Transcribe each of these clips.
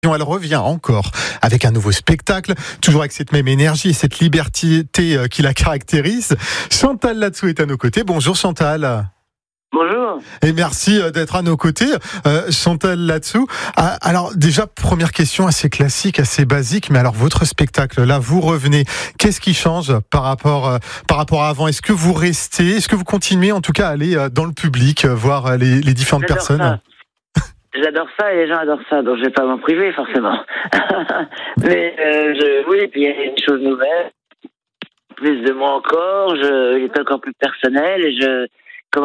Elle revient encore avec un nouveau spectacle, toujours avec cette même énergie et cette liberté qui la caractérise. Chantal Latsou est à nos côtés. Bonjour Chantal. Bonjour. Et merci d'être à nos côtés, Chantal Latsou. Alors déjà, première question assez classique, assez basique, mais alors votre spectacle, là, vous revenez. Qu'est-ce qui change par rapport à avant ? Est-ce que vous restez ? Est-ce que vous continuez en tout cas à aller dans le public, voir les différentes personnes ? J'adore ça et les gens adorent ça, donc je vais pas m'en priver forcément. Mais oui, puis il y a une chose nouvelle, plus de moi encore, il est encore plus personnel et oh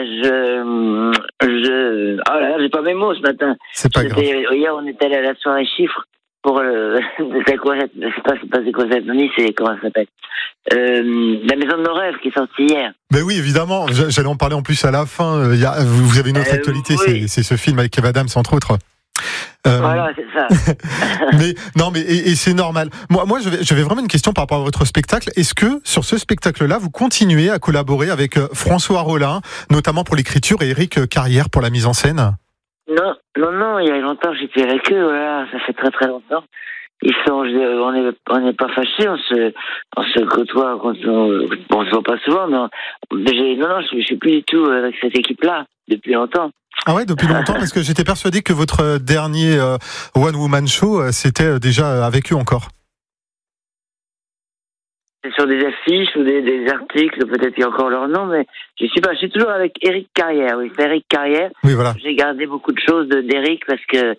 là, j'ai pas mes mots ce matin. C'est pas grave. Hier, on était allé à la soirée chiffres pour c'est pas c'est quoi cette nuit, c'est comment ça s'appelle La Maison de nos rêves qui est sortie hier. Ben oui, évidemment, j'allais en parler en plus à la fin. Vous avez une autre actualité, oui. c'est ce film avec Kev Adams entre autres. Voilà, c'est ça. mais c'est normal. Moi, j'avais vraiment une question par rapport à votre spectacle. Est-ce que sur ce spectacle-là, vous continuez à collaborer avec François Rollin, notamment pour l'écriture, et Éric Carrière pour la mise en scène ? Non, il y a longtemps que j'étais avec eux. Voilà, ça fait très très longtemps. On n'est pas fâchés, on se côtoie, on se voit pas souvent. Je suis plus du tout avec cette équipe-là depuis longtemps. Ah ouais, depuis longtemps, parce que j'étais persuadé que votre dernier One Woman Show, c'était déjà avec eux encore. C'est sur des affiches ou des articles, peut-être qu'il y a encore leur nom, mais je suis toujours avec Éric Carrière. Oui, c'est Éric Carrière. Oui, voilà. J'ai gardé beaucoup de choses d'Éric parce que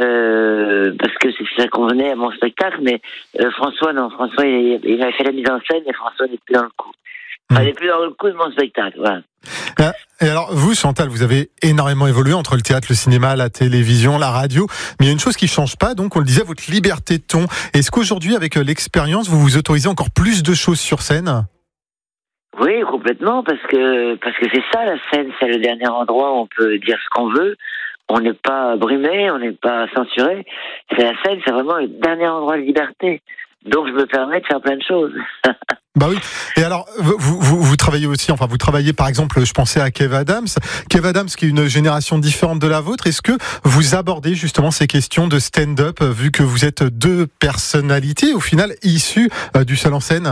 ça convenait à mon spectacle, mais François, il avait fait la mise en scène et François n'est plus dans le coup. Il n'est plus dans le coup de mon spectacle, voilà. Et alors, vous, Chantal, vous avez énormément évolué entre le théâtre, le cinéma, la télévision, la radio, mais il y a une chose qui change pas, donc on le disait, votre liberté de ton. Est-ce qu'aujourd'hui, avec l'expérience, vous vous autorisez encore plus de choses sur scène ? Oui, complètement, parce que c'est ça, la scène, c'est le dernier endroit où on peut dire ce qu'on veut. On n'est pas brimé, on n'est pas censuré. C'est la scène, c'est vraiment le dernier endroit de liberté. Donc je me permets de faire plein de choses. Bah oui. Et alors, vous travaillez aussi, vous travaillez par exemple, je pensais à Kev Adams. Kev Adams, qui est une génération différente de la vôtre. Est-ce que vous abordez justement ces questions de stand-up, vu que vous êtes deux personnalités, au final, issues du seul en scène ?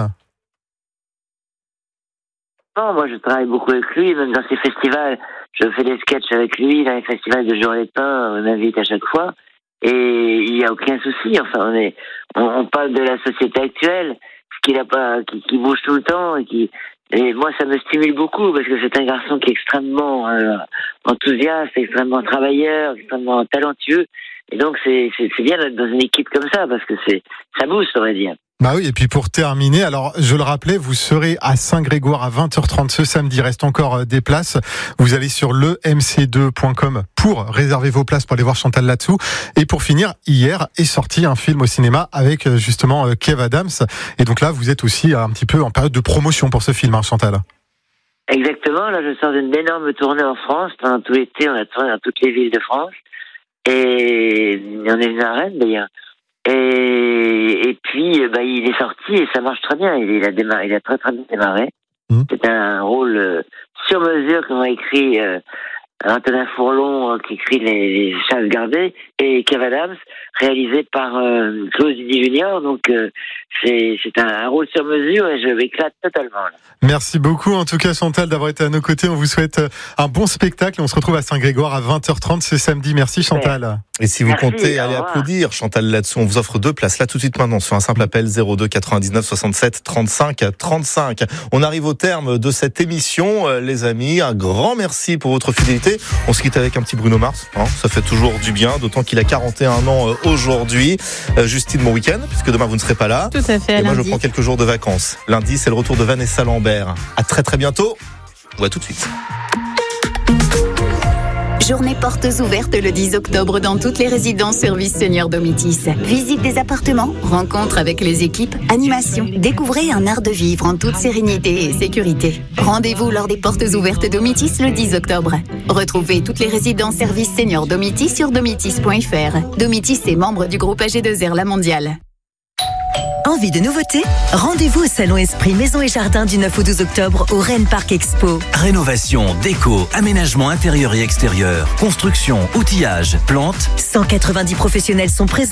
Non, moi je travaille beaucoup avec lui, même dans ses festivals. Je fais des sketchs avec lui, dans les festivals de Jour-les-Pins, on m'invite à chaque fois. Et il n'y a aucun souci. Enfin, on parle de la société actuelle, qui bouge tout le temps et moi ça me stimule beaucoup parce que c'est un garçon qui est extrêmement enthousiaste, extrêmement travailleur, extrêmement talentueux. Et donc c'est bien d'être dans une équipe comme ça parce que ça booste, on va dire. Bah oui, et puis pour terminer, alors je le rappelais, vous serez à Saint-Grégoire à 20h30 ce samedi, il reste encore des places. Vous allez sur lemc2.com pour réserver vos places pour aller voir Chantal Latsou. Et pour finir, hier est sorti un film au cinéma avec justement Kev Adams. Et donc là, vous êtes aussi un petit peu en période de promotion pour ce film, hein, Chantal. Exactement, là je sors d'une énorme tournée en France. Pendant tout l'été, on a tourné dans toutes les villes de France. Et on est venu à Rennes d'ailleurs. Et puis, il est sorti et ça marche très bien. Il a très très bien démarré. C'est un rôle sur mesure qu'on a écrit Antonin Fourlon, qui écrit les Chasses gardées, et Kev Adams, réalisé par Claude Zidi Junior. Donc, c'est un rôle sur mesure et je m'éclate totalement. Là. Merci beaucoup, en tout cas, Chantal, d'avoir été à nos côtés. On vous souhaite un bon spectacle. On se retrouve à Saint-Grégoire à 20h30 ce samedi. Merci, Chantal. Ouais. Et si vous comptez aller applaudir Chantal Latsou, on vous offre 2 places là tout de suite maintenant sur un simple appel 02 99 67 35 35. On arrive au terme de cette émission, les amis. Un grand merci pour votre fidélité. On se quitte avec un petit Bruno Mars, hein, ça fait toujours du bien, d'autant qu'il a 41 ans aujourd'hui. Justine, bon week-end, puisque demain vous ne serez pas là. Tout à fait. Et moi je prends quelques jours de vacances. Lundi, c'est le retour de Vanessa Lambert. À très très bientôt. Ou à tout de suite. Journée portes ouvertes le 10 octobre dans toutes les résidences services Senior Domitis. Visite des appartements, rencontres avec les équipes, animation. Découvrez un art de vivre en toute sérénité et sécurité. Rendez-vous lors des portes ouvertes Domitis le 10 octobre. Retrouvez toutes les résidences services Senior Domitis sur domitis.fr. Domitis est membre du groupe AG2R La Mondiale. Envie de nouveautés ? Rendez-vous au Salon Esprit Maison et Jardin du 9 au 12 octobre au Rennes Parc Expo. Rénovation, déco, aménagement intérieur et extérieur, construction, outillage, plantes. 190 professionnels sont présents.